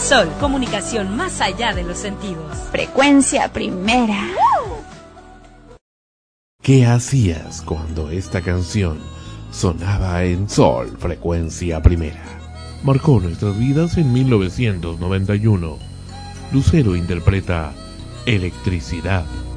Sol, comunicación más allá de los sentidos. Frecuencia primera. ¿Qué hacías cuando esta canción sonaba en Sol, frecuencia primera? Marcó nuestras vidas en 1991. Lucero interpreta Electricidad.